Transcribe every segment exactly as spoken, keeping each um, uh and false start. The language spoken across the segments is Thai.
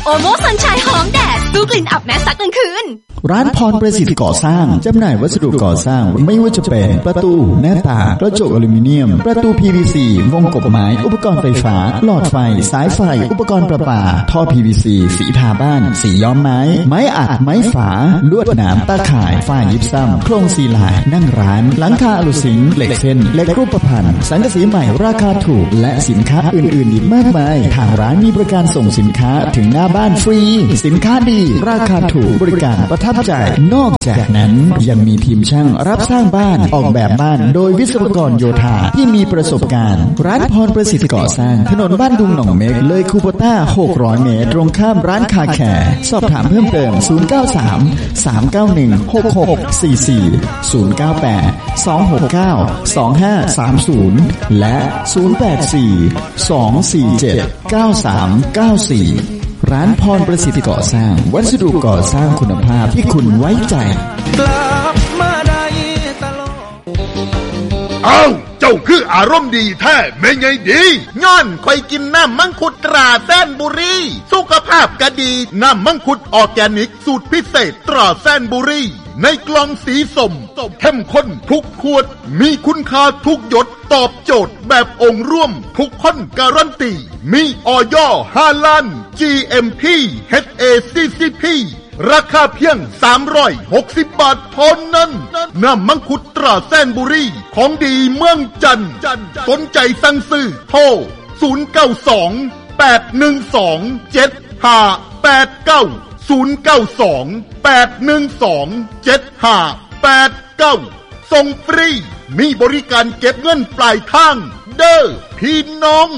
โอโม่ซันชัยหอมแดดสู้กลิ่นอับแม้ซักกลางคืนร้านพรประสิทธิ์ก่อสร้างจำหน่ายวัสดุก่อสร้างไม่ว่าจะเป็นประตูหน้าต่างกระจกอลูมิเนียมประตู พี วี ซี วงกบไม้อุปกรณ์ไฟฟ้าหลอดไฟสายไฟอุปกรณ์ประปาท่อ พี วี ซี สีทาบ้านสีย้อมไม้ไม้อัดไม้ฝาลวดหนามตาข่ายฝ้ายิปซัมโครงซีลายนั่งร้านหลังคาอลูซิงเหล็กเส้นเหล็กรูปพรรณสังกะสีใหม่ราคาถูกและสินค้าอื่นๆอีกมากมายทางร้านมีบริการส่งสินค้าถึงหน้าบ้านฟรีสินค้าดีราคาถูกบริการประทับใจนอกจากนั้นยังมีทีมช่างรับสร้างบ้านออกแบบบ้านโดยวิศวกรโยธาที่มีประสบการณ์ร้านพรประสิทธิ์ก่อสร้างถนนบ้านดุงหนองเม็กเลยคูโบต้าหกร้อยเมตรตรงข้ามร้านคาแคร์สอบถามเพิ่มเติมศูนย์ เก้า สาม สาม เก้า หนึ่ง หก หก สี่ สี่ ศูนย์ เก้า แปด สอง หก เก้า สอง ห้า สาม ศูนย์และศูนย์ แปด สี่ สอง สี่ เจ็ด เก้า สาม เก้า สี่ร้านพรประสิทธิ์ก่อสร้างวัสดุก่อสร้างคุณภาพที่คุณไว้ใจกลับมาได้ตลอดอ้าวเจ้าคืออารมณ์ดีแท้แม่ไงดีย้อนคอยกินน้ำมังคุดตราแสนบุรีสุขภาพก็ดีน้ำมังคุดออร์แกนิกสูตรพิเศษตราแสนบุรีในกล่องสีส้มเข้มข้นทุกขวดมีคุณค่าทุกหยดตอบโจทย์แบบองค์ร่วมทุกคนการันตีมีอย.ห้าล้าน จี เอ็ม พี เอช เอ ซี ซี พี ราคาเพียงสามร้อยหกสิบบาทเท่านั้นน้ำมังคุดตราแสนบุรีของดีเมืองจันทร์สนใจสั่งซื้อโทรศูนย์ เก้า สอง แปด หนึ่ง สอง เจ็ด ห้า แปด เก้า ศูนย์ เก้า สอง แปด หนึ่ง สอง เจ็ด ห้า แปด เก้าส่งฟรีมีบริการเก็บเงินปลายทางเด้อพี่น้อง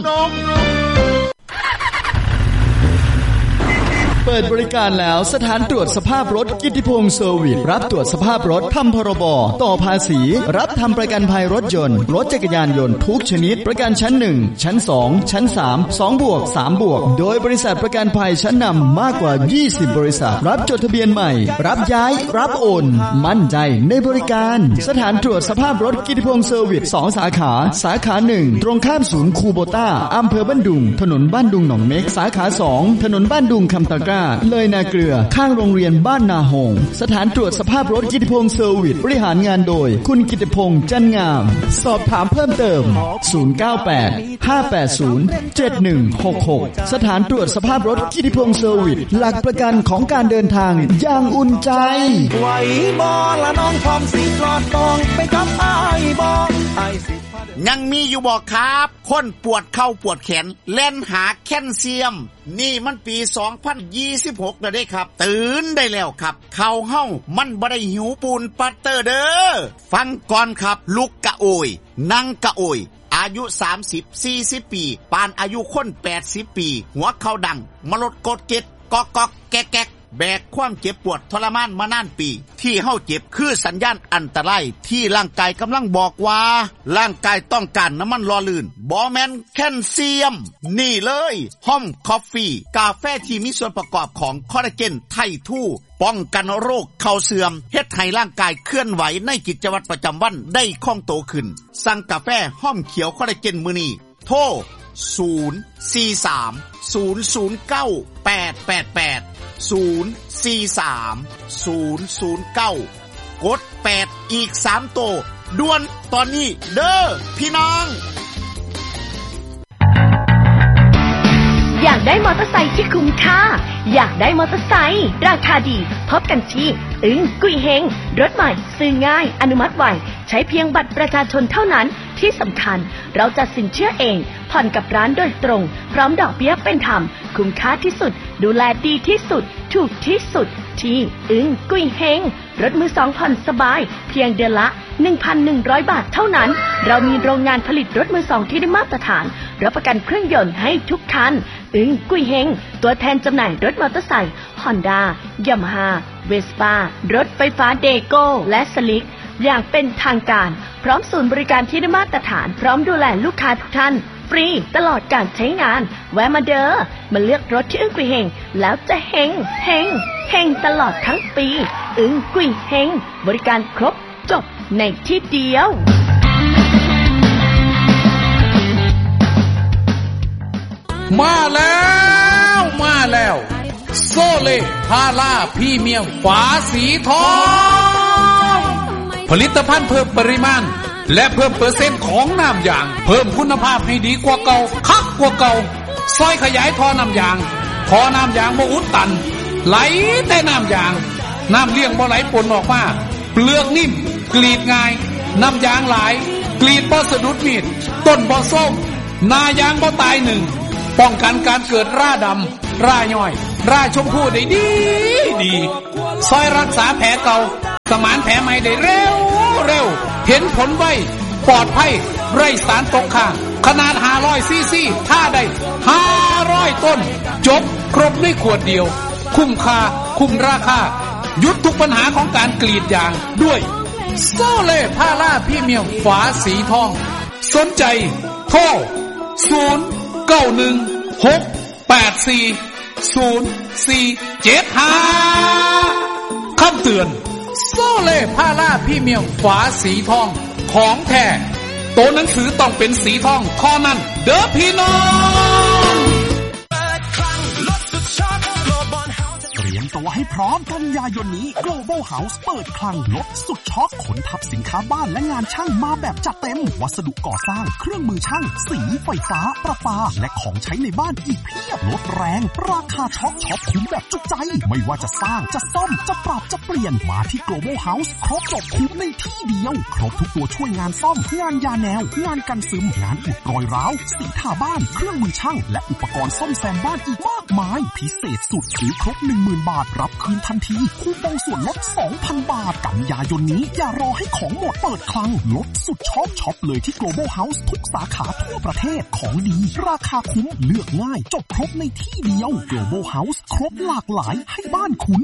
เปิดบริการแล้วสถานตรวจสภาพรถกิตติพงษ์เซอร์วิสรับตรวจสภาพรถทำพรบต่อภาษีรับทำประกันภัยรถยนต์รถจักรยานยนต์ทุกชนิดประกันชั้นหนึ่งชั้นสองชั้นสาม สองบวกสามบวกโดยบริษัทประกันภัยชั้นนำมากกว่ายี่สิบบริษัทรับจดทะเบียนใหม่รับย้ายรับโอนมั่นใจในบริการสถานตรวจสภาพรถกิตติพงษ์เซอร์วิสสองสาขาสาขาหนึ่งตรงข้ามศูนย์คูโบต้าอำเภอบ้านดุงถนนบ้านดุงหนองเม็กสาขาสองถนนบ้านดุงคำตะกร้าเลยนาเกลือข้างโรงเรียนบ้านนาหงสถานตรวจสภาพรถกิตติพงษ์เซอร์วิสบริหารงานโดยคุณกิตติพงษ์จันงามสอบถามเพิ่มเติมศูนย์ เก้า แปด ห้า แปด ศูนย์ เจ็ด หนึ่ง หก หกสถานตรวจสภาพรถกิตติพงษ์เซอร์วิสหลักประกันของการเดินทางอย่างอุ่นใจไหวบ่ละน้องพร้อมสิกอดต้องไปกับอ้ายบ่อ้ายสิยังมีอยู่บ่ครับคนปวดเข่าปวดแขนเล่นหาแคลเซียมนี่มันปีสองพันยี่สิบหกแล้วเด้ครับตื่นได้แล้วครับเข่าเฮามันบ่ได้หิวปูนปัตเตอร์เด้อฟังก่อนครับลุกกะโอยนั่งกะโอยอายุสามสิบ สี่สิบปีปานอายุคนแปดสิบปีหัวเข่าดังมลดกดเก็ดกอกกแก๊กแบกความเจ็บปวดทรมานมานานปีที่เฮาเจ็บคือสัญญาณอันตรายที่ร่างกายกำลังบอกว่าร่างกายต้องการน้ำมันหล่อลื่นบ่แม่นแคลเซียมนี่เลยห้อมคอฟฟี่กาแฟที่มีส่วนประกอบของคอลลาเจนไททูป้องกันโรคเข่าเสื่อมเฮ็ดให้ร่างกายเคลื่อนไหวในกิจวัตรประจำวันได้คล่องตัวขึ้นสั่งกาแฟห้อมเขียวคอลลาเจนมื้อนี้โทรศูนย์ สี่ สาม ศูนย์ ศูนย์ เก้า แปด แปด แปด ศูนย์ สี่ สาม ศูนย์ ศูนย์ เก้ากดแปดอีกสามโตด่วนตอนนี้เด้อพี่น้องอยากได้มอเตอร์ไซค์ที่คุ้มค่าอยากได้มอเตอร์ไซค์ราคาดีพบกันที่อึ้งกุยเฮงรถใหม่ซื้อง่ายอนุมัติไวใช้เพียงบัตรประชาชนเท่านั้นที่สำคัญเราจัดสินเชื่อเองผ่อนกับร้านโดยตรงพร้อมดอกเบี้ยเป็นธรรมคุ้มค่าที่สุดดูแลดีที่สุดถูกที่สุดที่อึ้งกุยเฮงรถมือสองผ่อนสบายเพียงเดือนละ หนึ่งพันหนึ่งร้อย บาทเท่านั้นเรามีโรงงานผลิตรถมือสองที่ได้มาตรฐานรับประกันเครื่องยนต์ให้ทุกคันอึ้งกุยเฮงตัวแทนจำหน่ายรถมอเตอร์ไซค์ Honda Yamaha Vespa รถไฟฟ้าเดโก้และสลิกอย่างเป็นทางการพร้อมศูนย์บริการที่ได้มาตรฐานพร้อมดูแลลูกค้าทุกท่านฟรีตลอดการใช้งานแวะมาเด้อมาเลือกรถที่อึ้งกุยเฮงแล้วจะเฮงเฮงเฮงตลอดทั้งปีอึ้งกุยเฮงบริการครบจบในที่เดียวมาแล้วมาแล้วเล่พาล่าพรีเมียมฝาสีทองผลิตภัณฑ์เพิ่มปริมาณและเพิ่มเปอร์เซ็นต์ของน้ำยางเพิ่มคุณภาพให้ดีกว่าเก่าคักกว่าเก่าซอยขยายท่อน้ำยางท่อน้ำยางบ่อุดตันไหลแต่น้ำยางน้ำเลี้ยงบ่ไหลปนออกมาเปลือกนิ่มกรีดง่ายน้ำยางหลายกรีดบ่สะดุดมีดต้นบ่ส้มนายางบ่ตายหนึ่งป้องกันการเกิดราดำราย่อยราชมพูได้ดีดีซอยรักษาแผลเก่าสมานแผลใหม่ได้เร็วเร็วเห็นผลไวปลอดภัยไร้สารตกค้างขนาดห้าร้อยซีซีถ้าได้ห้าร้อยต้นจบครบในขวดเดียวคุ้มค่าคุ้มราคาหยุดทุกปัญหาของการกรีดยางด้วยโซเล่พาล่าพรีเมียมฝาสีทองสนใจโทรศูนย์ เก้า หนึ่ง หก แปด สี่ ศูนย์ สี่ เจ็ด ห้าคำเตือนโซเล่พาล่าพรีเมียมฝาสีทองของแท้ตัวหนังสือต้องเป็นสีทองข้อนั้นเด้อพี่น้องเตรียมตัวให้พร้อมกันยายนนี้ Global House เปิดคลังลดสุดช็อคขนทับสินค้าบ้านและงานช่างมาแบบจัดเต็มวัสดุก่อสร้างเครื่องมือช่างสีไฟฟ้าประปาและของใช้ในบ้านอีกเพียบลดแรงราคาช็อคช็อปคุ้มแบบจุใจไม่ว่าจะสร้างจะซ่อมจะปรับจะเปลี่ยนมาที่ Global House ครบจบคุ้มในที่เดียวครบทุกตัวช่วยงานซ่อมงานยาแนวงานกันซึมงานอุดรอยร้าวสีทาบ้านเครื่องมือช่างและอุปกรณ์ซ่อมแซมบ้านอีกมากมายพิเศษสุดซื้อครบ หนึ่งหมื่น บาทรับคืนทันทีคูปองส่วนลด สองพัน บาทกันยายนนี้อย่ารอให้ของหมดเปิดคลังลดสุดช็อปช็อปเลยที่ Global House ทุกสาขาทั่วประเทศของดีราคาคุ้มเลือกง่ายจบครบในที่เดียว Global House ครบหลากหลายให้บ้านคุณ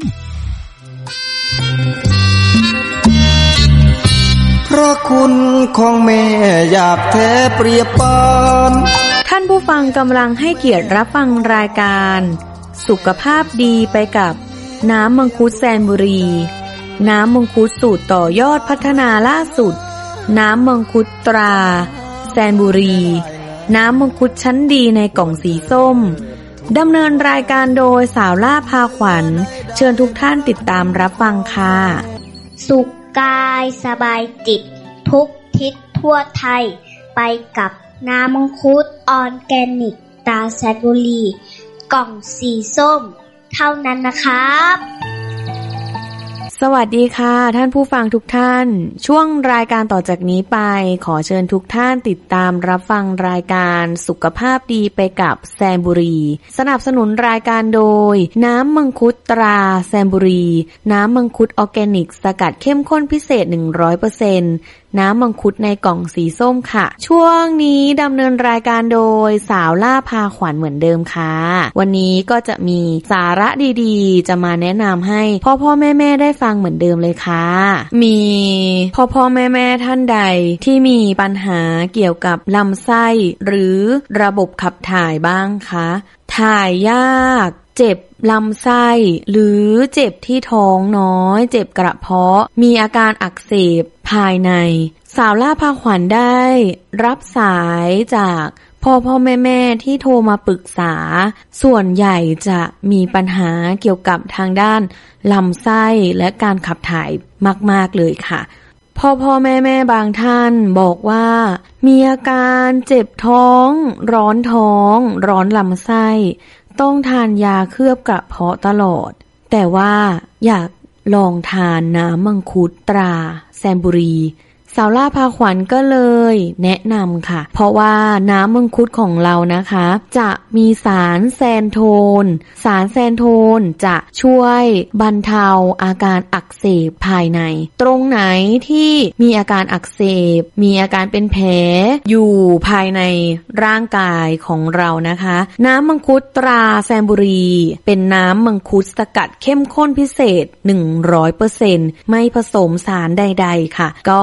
เพราะคุณของแม่อยากแท้เปรียบปานท่านผู้ฟังกำลังให้เกียรติรับฟังรายการสุขภาพดีไปกับน้ำมังคุดแซนบุรีน้ำมังคุดสูตรต่อยอดพัฒนาล่าสุดน้ำมังคุดตราแซนบุรีน้ำมังคุดชั้นดีในกล่องสีส้มดำเนินรายการโดยสาวล่าพาขวัญเชิญทุกท่านติดตามรับฟังค่ะสุขกายสบายจิตทุกทิศทั่วไทยไปกับน้ำมังคุดออร์แกนิกตราแซนบุรีกล่องสีส้มเท่านั้นนะครับสวัสดีค่ะท่านผู้ฟังทุกท่านช่วงรายการต่อจากนี้ไปขอเชิญทุกท่านติดตามรับฟังรายการสุขภาพดีไปกับแซนบุรีสนับสนุนรายการโดยน้ำมังคุดตราแซนบุรีน้ำมังคุดออร์แกนิกสกัดเข้มข้นพิเศษ หนึ่งร้อยเปอร์เซ็นต์น้ำมังคุดในกล่องสีส้มค่ะช่วงนี้ดำเนินรายการโดยสาวล่าพาขวัญเหมือนเดิมค่ะวันนี้ก็จะมีสาระดีๆจะมาแนะนำให้พ่อพ่อแม่แม่ได้ฟังเหมือนเดิมเลยค่ะมีพ่อพ่อแม่แม่ท่านใดที่มีปัญหาเกี่ยวกับลำไส้หรือระบบขับถ่ายบ้างคะถ่ายยากเจ็บลำไส้หรือเจ็บที่ท้องน้อยเจ็บกระเพาะมีอาการอักเสบภายในสาวล่าพาขวัญได้รับสายจากพ่อพ่อแม่แม่ที่โทรมาปรึกษาส่วนใหญ่จะมีปัญหาเกี่ยวกับทางด้านลำไส้และการขับถ่ายมากๆเลยค่ะพ่อพ่อแม่แม่บางท่านบอกว่ามีอาการเจ็บท้องร้อนท้องร้อนลำไส้ต้องทานยาเคลือบกระเพาะตลอดแต่ว่าอยากลองทานน้ำมังคุดตราแซนบุรีสาวล่าพาขวัญก็เลยแนะนำค่ะเพราะว่าน้ำมังคุดของเรานะคะจะมีสารแซนโทนสารแซนโทนจะช่วยบรรเทาอาการอักเสบภายในตรงไหนที่มีอาการอักเสบมีอาการเป็นแผลอยู่ภายในร่างกายของเรานะคะน้ำมังคุดตราแซนบุรีเป็นน้ำมังคุดสกัดเข้มข้นพิเศษ หนึ่งร้อยเปอร์เซ็นต์ ไม่ผสมสารใดๆค่ะก็จะ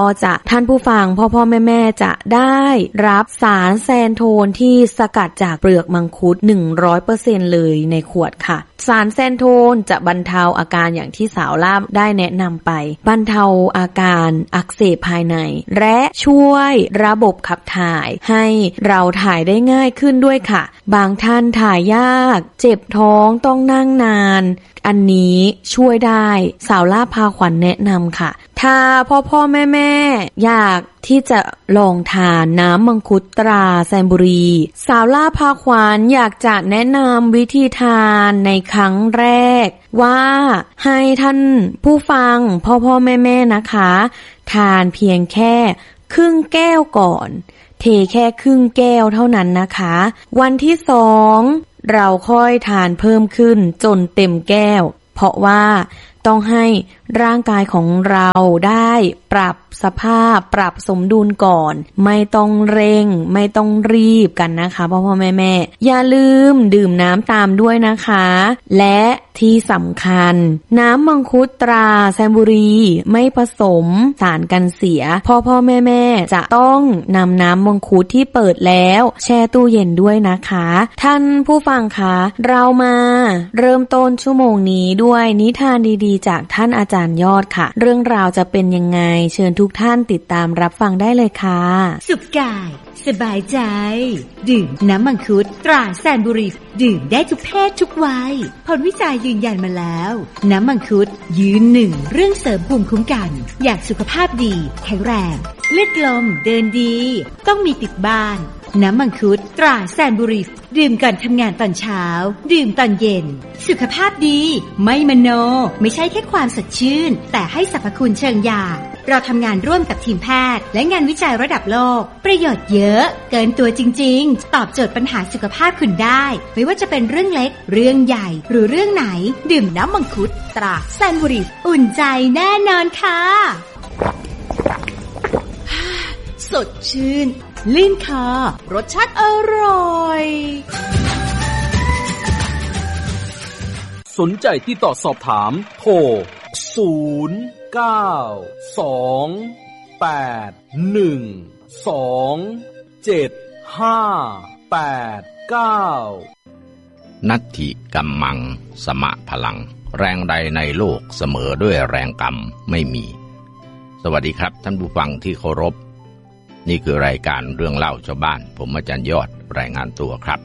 ท่านผู้ฟังพ่อพ่อแม่แม่จะได้รับสารแซนโทนที่สกัดจากเปลือกมังคุด หนึ่งร้อยเปอร์เซ็นต์ เลยในขวดค่ะสารแซนโทนจะบรรเทาอาการอย่างที่สาวล่าได้แนะนำไปบรรเทาอาการอักเสบภายในและช่วยระบบขับถ่ายให้เราถ่ายได้ง่ายขึ้นด้วยค่ะบางท่านถ่ายยากเจ็บท้องต้องนั่งนานอันนี้ช่วยได้สาวล่าพาขวัญแนะนำค่ะถ้าพ่อพ่อแม่แม่อยากที่จะลองทานน้ำมังคุดตราแซนบุรีสาวล่าพาขวัญอยากจะแนะนำวิธีทานในครั้งแรกว่าให้ท่านผู้ฟังพ่อพ่อแม่แม่นะคะทานเพียงแค่ครึ่งแก้วก่อนเทแค่ครึ่งแก้วเท่านั้นนะคะวันที่สองเราค่อยทานเพิ่มขึ้นจนเต็มแก้วเพราะว่าต้องให้ร่างกายของเราได้ปรับสภาพปรับสมดุลก่อนไม่ต้องเร่งไม่ต้องรีบกันนะคะพ่อพ่อแม่แม่อย่าลืมดื่มน้ำตามด้วยนะคะและที่สำคัญน้ำมังคุดตราแซนบุรีไม่ผสมสารกันเสียพ่อพ่อแม่แม่จะต้องนำน้ำมังคุดที่เปิดแล้วแช่ตู้เย็นด้วยนะคะท่านผู้ฟังคะเรามาเริ่มต้นชั่วโมงนี้ด้วยนิทานดีๆจากท่านอาจารย์ยอดค่ะเรื่องราวจะเป็นยังไงเชิญทุกท่านติดตามรับฟังได้เลยค่ะสุขกายสบายใจดื่มน้ำมังคุดตราแซนบุรีดื่มได้ทุกเพศทุกวัยผลวิจัยยืนยันมาแล้วน้ำมังคุดยืนหนึ่งเรื่องเสริมภูมิคุ้มกันอยากสุขภาพดีแข็งแรงเลือดลมเดินดีต้องมีติดบ้านน้ำมังคุดตราแซนบุรีดื่มก่อนทำงานตอนเช้าดื่มตอนเย็นสุขภาพดีไม่มโนไม่ใช่แค่ความสดชื่นแต่ให้สรรพคุณเชิงยาเราทำงานร่วมกับทีมแพทย์และงานวิจัยระดับโลกประโยชน์เยอะเกินตัวจริงๆตอบโจทย์ปัญหาสุขภาพคุณได้ไม่ว่าจะเป็นเรื่องเล็กเรื่องใหญ่หรือเรื่องไหนดื่มน้ำมังคุดตราแซนบุรีอุ่นใจแน่นอนค่ะสดชื่นลิ้นคอรสชาติอร่อยสนใจที่ต่อสอบถามโทรศูนย์ เก้า สอง แปด หนึ่ง สอง เจ็ด ห้า แปด เก้านัตถิกัมมังสมะพลังแรงใดในโลกเสมอด้วยแรงกรรมไม่มีสวัสดีครับท่านผู้ฟังที่เคารพนี่คือรายการเรื่องเล่าชาวบ้านผมอาจารย์ยอดรายงานตัวครับ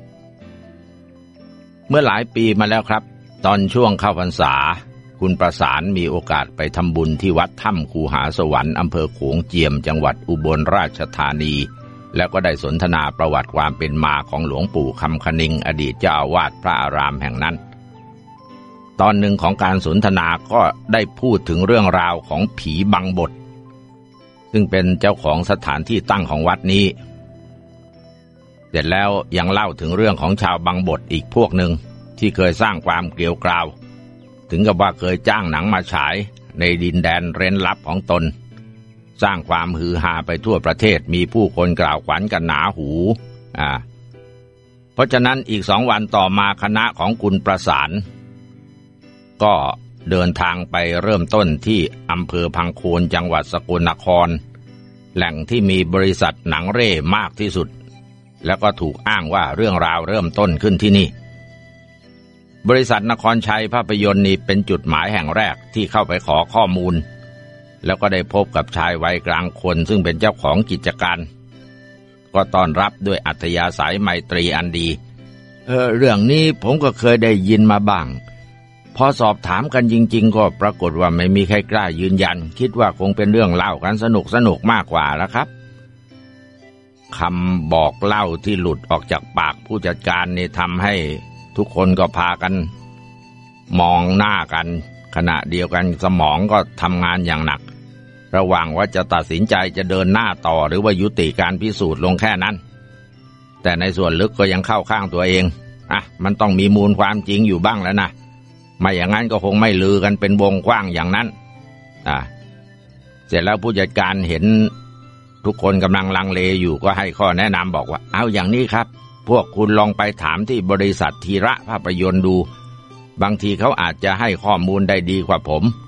เมื่อหลายปีมาแล้วครับตอนช่วงเข้าพรรษาคุณประสานมีโอกาสไปทำบุญที่วัดถ้ำคูหาสวรรค์อำเภอโขงเจียมจังหวัดอุบลราชธานีแล้วก็ได้สนทนาประวัติความเป็นมาของหลวงปู่คำคณิงอดีตเจ้าอาวาสพระอารามแห่งนั้นตอนหนึ่งของการสนทนาก็ได้พูดถึงเรื่องราวของผีบังบดซึ่งเป็นเจ้าของสถานที่ตั้งของวัดนี้เสร็จแล้วยังเล่าถึงเรื่องของชาวบังบดอีกพวกหนึ่งที่เคยสร้างความเกลียวกราวถึงกับว่าเคยจ้างหนังมาฉายในดินแดนเร้นลับของตนสร้างความฮือฮาไปทั่วประเทศมีผู้คนกล่าวขวัญกันหนาหูอ่าเพราะฉะนั้นอีกสองวันต่อมาคณะของคุณประสานก็เดินทางไปเริ่มต้นที่อำเภอพังโคนจังหวัดสกลนครแหล่งที่มีบริษัทหนังเร่มากที่สุดแล้วก็ถูกอ้างว่าเรื่องราวเริ่มต้นขึ้นที่นี่บริษัทนครชัยภาพยนตร์นี้เป็นจุดหมายแห่งแรกที่เข้าไปขอข้อมูลแล้วก็ได้พบกับชายวัยกลางคนซึ่งเป็นเจ้าของกิจการก็ต้อนรับด้วยอัธยาศัยไมตรีอันดีเออเรื่องนี้ผมก็เคยได้ยินมาบ้างพอสอบถามกันจริงๆก็ปรากฏว่าไม่มีใครกล้ายืนยันคิดว่าคงเป็นเรื่องเล่ากันสนุกสนุกมากกว่าแล้วครับคำบอกเล่าที่หลุดออกจากปากผู้จัดการนี่ทำให้ทุกคนก็พากันมองหน้ากันขณะเดียวกันสมองก็ทำงานอย่างหนักระหว่างว่าจะตัดสินใจจะเดินหน้าต่อหรือว่ายุติการพิสูจน์ลงแค่นั้นแต่ในส่วนลึกก็ยังเข้าข้างตัวเองอ่ะมันต้องมีมูลความจริงอยู่บ้างแล้วนะไม่อย่างนั้นก็คงไม่ลือกันเป็นวงกว้างอย่างนั้นอ่ะเสร็จแล้วผู้จัดการเห็นทุกคนกำลังลังเลอยู่ก็ให้ข้อแนะนำบอกว่าเอาอย่างนี้ครับพวกคุณลองไปถามที่บริษัทธีระภาพยนตร์ดูบางทีเขาอาจจะให้ข้อมูลได้ดีกว่าผม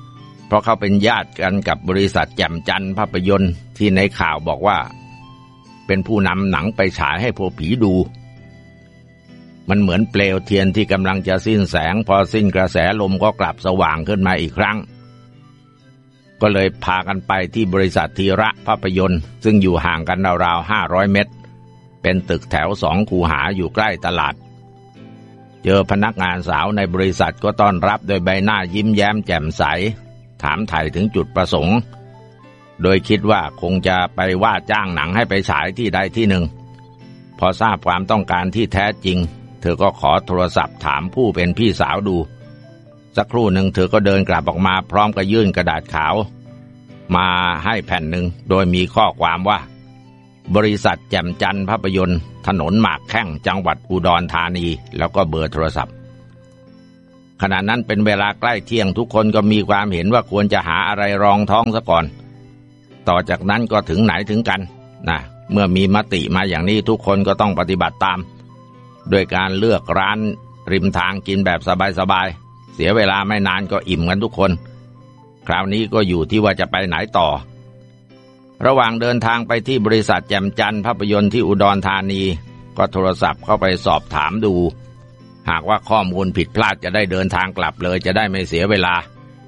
เพราะเขาเป็นญาติกันกับบริษัทแจ่มจันทร์ภาพยนตร์ที่ในข่าวบอกว่าเป็นผู้นำหนังไปฉายให้พวกผีดูมันเหมือนเปลวเทียนที่กำลังจะสิ้นแสงพอสิ้นกระแสลมก็กลับสว่างขึ้นมาอีกครั้งก็เลยพากันไปที่บริษัทธีระภาพยนตร์ซึ่งอยู่ห่างกันราวๆห้าร้อยเมตรเป็นตึกแถวสองคูหาอยู่ใกล้ตลาดเจอพนักงานสาวในบริษัทก็ต้อนรับโดยใบหน้ายิ้มแย้มแจ่มใสถามไถ่ถึงจุดประสงค์โดยคิดว่าคงจะไปว่าจ้างหนังให้ไปฉายที่ใดที่หนึ่งพอทราบความต้องการที่แท้จริงเธอก็ขอโทรศัพท์ถามผู้เป็นพี่สาวดูสักครู่หนึ่งเธอก็เดินกลับออกมาพร้อมกับยื่นกระดาษขาวมาให้แผ่นหนึ่งโดยมีข้อความว่าบริษัทแจ่มจันทร์ภาพยนตร์ถนนหมากแข้งจังหวัดอุดรธานีแล้วก็เบอร์โทรศัพท์ขณะนั้นเป็นเวลาใกล้เที่ยงทุกคนก็มีความเห็นว่าควรจะหาอะไรรองท้องซะก่อนต่อจากนั้นก็ถึงไหนถึงกันนะเมื่อมีมติมาอย่างนี้ทุกคนก็ต้องปฏิบัติตามโดยการเลือกร้านริมทางกินแบบสบายๆเสียเวลาไม่นานก็อิ่มกันทุกคนคราวนี้ก็อยู่ที่ว่าจะไปไหนต่อระหว่างเดินทางไปที่บริษัทแจ่มจันทร์ภาพยนตร์ที่อุดรธานีก็โทรศัพท์เข้าไปสอบถามดูหากว่าข้อมูลผิดพลาดจะได้เดินทางกลับเลยจะได้ไม่เสียเวลา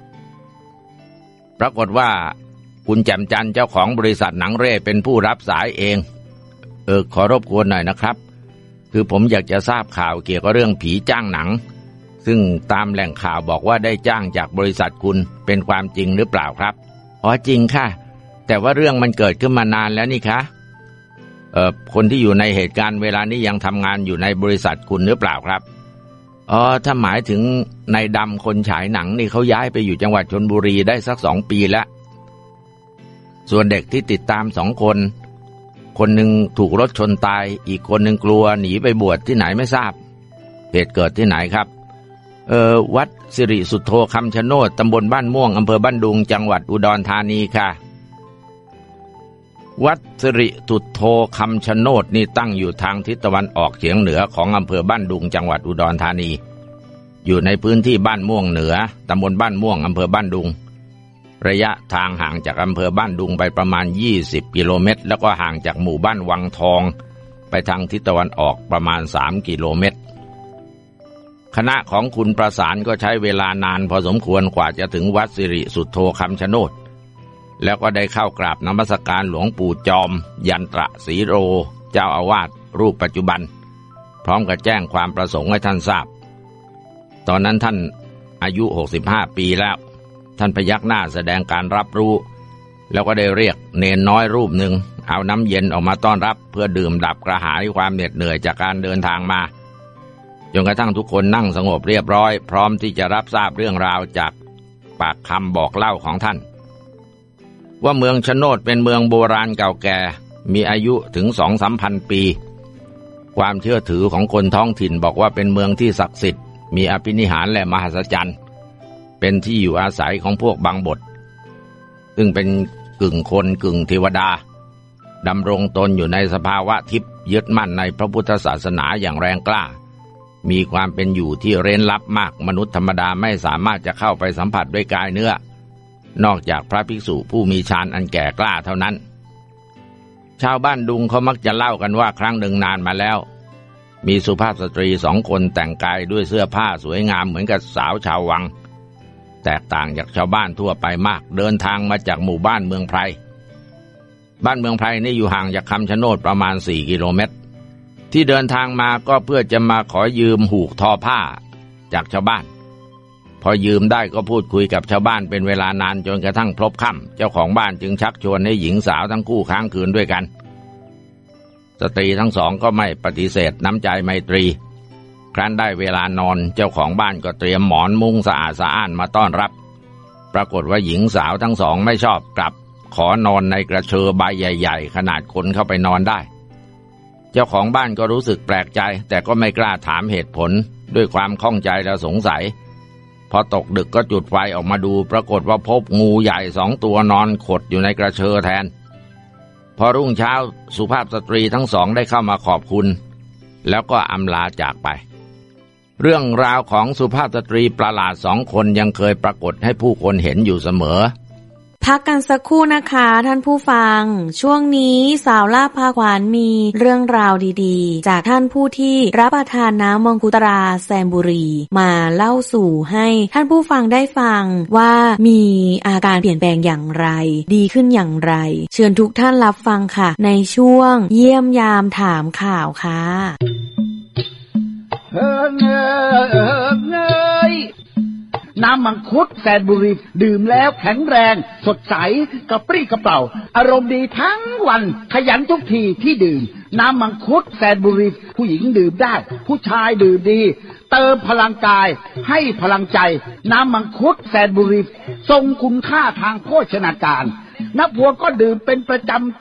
ปรากฏว่าคุณแจ่มจันทร์เจ้าของบริษัทหนังเร่เป็นผู้รับสายเองเออขอรบกวนหน่อยนะครับคือผมอยากจะทราบข่าวเกี่ยวกับเรื่องผีจ้างหนังซึ่งตามแหล่งข่าวบอกว่าได้จ้างจากบริษัทคุณเป็นความจริงหรือเปล่าครับอ๋อจริงค่ะแต่ว่าเรื่องมันเกิดขึ้นมานานแล้วนี่คะเอ่อคนที่อยู่ในเหตุการณ์เวลานี้ยังทำงานอยู่ในบริษัทคุณหรือเปล่าครับอ๋อถ้าหมายถึงนายดำคนฉายหนังนี่เขาย้ายไปอยู่จังหวัดชลบุรีได้สักสองปีแล้วส่วนเด็กที่ติดตามสองคนคนหนึ่งถูกรถชนตายอีกคนหนึ่งกลัวหนีไปบวชที่ไหนไม่ทราบเหตุเกิดที่ไหนครับเอ่อวัดสิริสุทโธคำชะโนดตำบลบ้านม่วงอำเภอบ้านดุงจังหวัดอุดรธานีค่ะวัดสิริสุทโธคำชะโนดนี่ตั้งอยู่ทางทิศตะวันออกเฉียงเหนือของอำเภอบ้านดุงจังหวัดอุดรธานีอยู่ในพื้นที่บ้านม่วงเหนือตำบลบ้านม่วงอำเภอบ้านดุงระยะทางห่างจากอำเภอบ้านดุงไปประมาณยี่สิบกิโลเมตรแล้วก็ห่างจากหมู่บ้านวังทองไปทางทิศตะวันออกประมาณสามกิโลเมตรคณะของคุณประสานก็ใช้เวลานานพอสมควรกว่าจะถึงวัดสิริสุทโธคำชะโนดแล้วก็ได้เข้ากราบนมัสการหลวงปู่จอมยันตระศรีโรเจ้าอาวาสรูปปัจจุบันพร้อมกับแจ้งความประสงค์ให้ท่านทราบตอนนั้นท่านอายุหกสิบห้าปีแล้วท่านพยักหน้าแสดงการรับรู้แล้วก็ได้เรียกเนนน้อยรูปหนึ่งเอาน้ำเย็นออกมาต้อนรับเพื่อดื่มดับกระหายความเหน็ดเหนื่อยจากการเดินทางมาจนกระทั่งทุกคนนั่งสงบเรียบร้อยพร้อมที่จะรับทราบเรื่องราวจากปากคำบอกเล่าของท่านว่าเมืองชะโนดเป็นเมืองโบราณเก่าแก่มีอายุถึงสองสามพันปีความเชื่อถือของคนท้องถิ่นบอกว่าเป็นเมืองที่ศักดิ์สิทธิ์มีอภินิหารและมหัศจรรย์เป็นที่อยู่อาศัยของพวกบังบดซึ่งเป็นกึ่งคนกึ่งเทวดาดำรงตนอยู่ในสภาวะทิพย์ยึดมั่นในพระพุทธศาสนาอย่างแรงกล้ามีความเป็นอยู่ที่เร้นลับมากมนุษย์ธรรมดาไม่สามารถจะเข้าไปสัมผัสด้วยกายเนื้อนอกจากพระภิกษุผู้มีฌานอันแก่กล้าเท่านั้นชาวบ้านดุงเขามักจะเล่ากันว่าครั้งหนึ่งนานมาแล้วมีสุภาพสตรีสองคนแต่งกายด้วยเสื้อผ้าสวยงามเหมือนกับสาวชาววังแตกต่างจากชาวบ้านทั่วไปมากเดินทางมาจากหมู่บ้านเมืองไพรบ้านเมืองไพรนี่อยู่ห่างจากคำชะโนดประมาณสี่กิโลเมตรที่เดินทางมาก็เพื่อจะมาขอยืมหูกทอผ้าจากชาวบ้านพอยืมได้ก็พูดคุยกับชาวบ้านเป็นเวลานานจนกระทั่งพลบค่ำเจ้าของบ้านจึงชักชวนให้หญิงสาวทั้งคู่ค้างคืนด้วยกันสตรีทั้งสองก็ไม่ปฏิเสธน้ำใจไมตรีครั้นได้เวลานอนเจ้าของบ้านก็เตรียมหมอนมุ้งสะอาดสะอ้านมาต้อนรับปรากฏว่าหญิงสาวทั้งสองไม่ชอบกลับขอนอนในกระเชอใบใหญ่ๆขนาดคนเข้าไปนอนได้เจ้าของบ้านก็รู้สึกแปลกใจแต่ก็ไม่กล้าถามเหตุผลด้วยความข้องใจและสงสัยพอตกดึกก็จุดไฟออกมาดูปรากฏว่าพบงูใหญ่สองตัวนอนขดอยู่ในกระเชอแทนพอรุ่งเช้าสุภาพสตรีทั้งสองได้เข้ามาขอบคุณแล้วก็อำลาจากไปเรื่องราวของสุภาพสตรีประหลาดสองคนยังเคยปรากฏให้ผู้คนเห็นอยู่เสมอพักกันสักครู่นะคะท่านผู้ฟังช่วงนี้สาวล่าพาขวานมีเรื่องราวดีๆจากท่านผู้ที่รับประทานน้ำมังคุดตราแซมบุรีมาเล่าสู่ให้ท่านผู้ฟังได้ฟังว่ามีอาการเปลี่ยนแปลงอย่างไรดีขึ้นอย่างไรเชิญทุกท่านรับฟังค่ะในช่วงเยี่ยมยามถามข่าวค่ะเฮ้ยเฮ้ยน้ำมังคุดแซนบุรีดื่มแล้วแข็งแรงสดใสกระปรี้กระเปร่าอารมณ์ดีทั้งวันขยันทุกทีที่ดื่มน้ำมังคุดแซนบุรีผู้หญิงดื่มได้ผู้ชายดื่มดีเติมพลังกายให้พลังใจน้ำมังคุดแซนบุรีทรงคุณค่าทางโภชนาการนักบัวก็ดื่มเป็นประจำ